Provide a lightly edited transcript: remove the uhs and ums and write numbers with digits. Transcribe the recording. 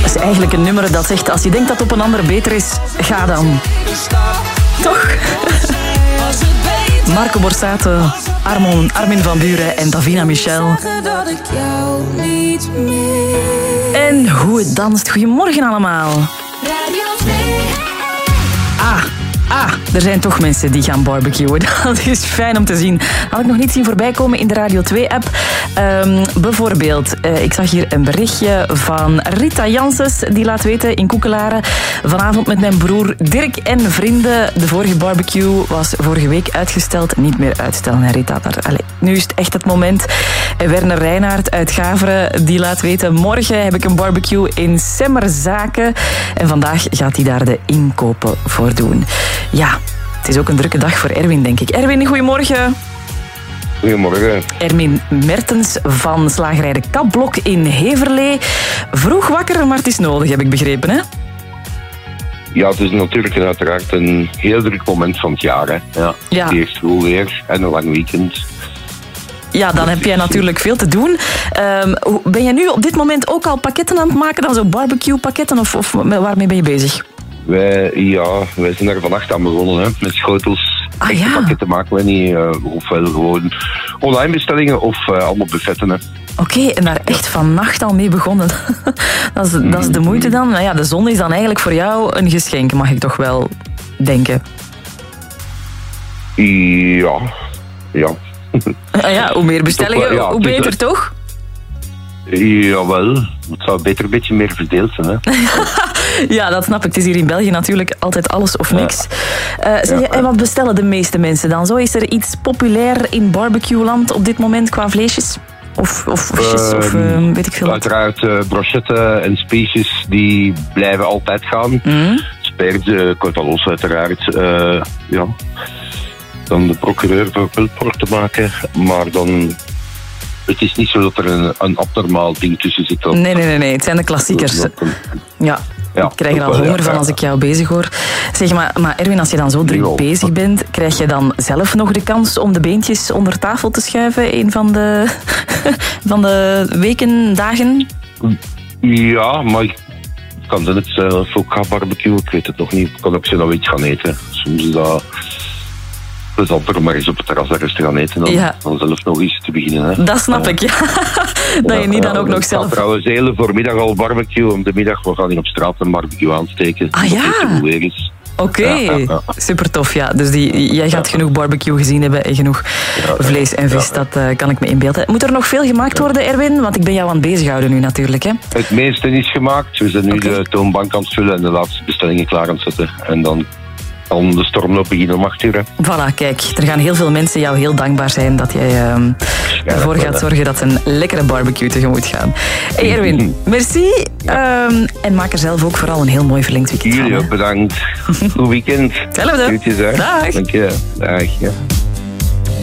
is eigenlijk een nummer dat zegt, als je denkt dat op een ander beter is, ga dan. Toch? Marco Borsato, Armin van Buuren en Davina Michel. En hoe het danst. Goedemorgen allemaal. Er zijn toch mensen die gaan barbecuen. Dat is fijn om te zien. Had ik nog niet zien voorbij komen in de Radio 2-app. Bijvoorbeeld, ik zag hier een berichtje van Rita Janssens. Die laat weten in Koekelaren. Vanavond met mijn broer Dirk en vrienden. De vorige barbecue was vorige week uitgesteld. Niet meer uitstellen, hè, Rita. Nu is het echt het moment. Werner Reinaert uit Gaveren, die laat weten, morgen heb ik een barbecue in Semmerzaken. En vandaag gaat hij daar de inkopen voor doen. Ja, het is ook een drukke dag voor Erwin, denk ik. Erwin, goedemorgen. Goedemorgen. Erwin Mertens van Slagerij de Kapblok in Heverlee. Vroeg wakker, maar het is nodig, heb ik begrepen, hè? Ja, het is natuurlijk uiteraard een heel druk moment van het jaar, hè. Ja. Eerst school weer en een lang weekend. Ja, dan heb jij natuurlijk veel te doen. Ben je nu op dit moment ook al pakketten aan het maken? Dan zo barbecue-pakketten of waarmee ben je bezig? Wij zijn er vannacht aan begonnen, hè. Met schotels. Echte pakketten maken we niet. Ofwel gewoon online bestellingen of allemaal buffetten, hè. Oké, en daar echt vannacht al mee begonnen. dat is de moeite dan. Nou ja, de zon is dan eigenlijk voor jou een geschenk, mag ik toch wel denken. Ja. Hoe meer bestellingen, hoe beter, toch? Jawel, het zou beter een beetje meer verdeeld zijn, hè. Ja, dat snap ik. Het is hier in België natuurlijk altijd alles of niks. En wat bestellen de meeste mensen dan? Zo, is er iets populair in barbecue-land op dit moment qua vleesjes? Of weet ik veel wat? Uiteraard brochetten en species die blijven altijd gaan. Spijt, kortalos uiteraard. Dan de procureur voor pulpork te maken, maar dan... Het is niet zo dat er een abnormaal ding tussen zit. Nee. Het zijn de klassiekers. Ja, ik krijg er al honger van als ik jou bezig hoor. Zeg maar Erwin, als je dan zo druk bezig bent, krijg je dan zelf nog de kans om de beentjes onder tafel te schuiven? Een van de weken, dagen? Ja, maar ik kan het zelf ook gaan barbecuen. Ik weet het nog niet. Ik kan ook zelf iets gaan eten. Soms is dat... plezanter om maar eens op het terras ergens te gaan eten dan zelf nog eens te beginnen. Hè. Dat snap ik, ja. Dat je niet dan ook nog zelf... Ik ga trouwens de hele voormiddag al barbecue. Om de middag we gaan hier op straat een barbecue aansteken. Oké. Super tof, ja. Dus jij gaat genoeg barbecue gezien hebben en genoeg vlees en vis. Dat kan ik me inbeelden. Moet er nog veel gemaakt worden, Erwin? Want ik ben jou aan het bezighouden nu natuurlijk, hè. Het meeste is gemaakt. We zijn nu de toonbank aan het vullen en de laatste bestellingen klaar aan het zetten. En dan de stormloop beginnen om 8 uur. Voilà, kijk. Er gaan heel veel mensen jou heel dankbaar zijn dat jij ervoor gaat zorgen dat ze een lekkere barbecue tegemoet gaan. Hey Erwin, merci. En maak er zelf ook vooral een heel mooi verlengd weekend van. Jullie ook bedankt. Goed weekend. Hetzelfde. Groetjes, hè. Dag. Dank je. Dag. Ja.